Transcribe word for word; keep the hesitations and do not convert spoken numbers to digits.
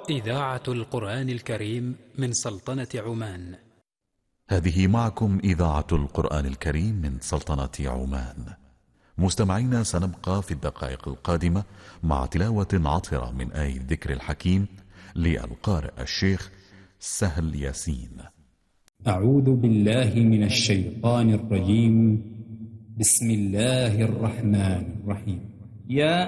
إذاعة القرآن الكريم من سلطنة عمان. هذه معكم إذاعة القرآن الكريم من سلطنة عمان. مستمعينا، سنبقى في الدقائق القادمة مع تلاوة عطرة من آية الذكر الحكيم للقارئ الشيخ سهل ياسين. أعوذ بالله من الشيطان الرجيم. بسم الله الرحمن الرحيم. يا